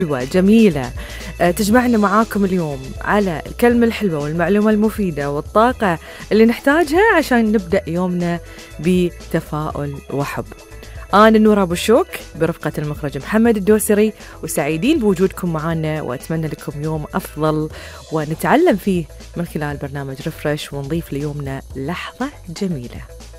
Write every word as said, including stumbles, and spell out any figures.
حلوة جميلة آه، تجمعنا معاكم اليوم على الكلمة الحلوة والمعلومة المفيدة والطاقة اللي نحتاجها عشان نبدأ يومنا بتفاؤل وحب. أنا نورة أبو الشوك برفقة المخرج محمد الدوسري، وسعيدين بوجودكم معنا، وأتمنى لكم يوم أفضل ونتعلم فيه من خلال برنامج ريفرش ونضيف ليومنا لحظة جميلة.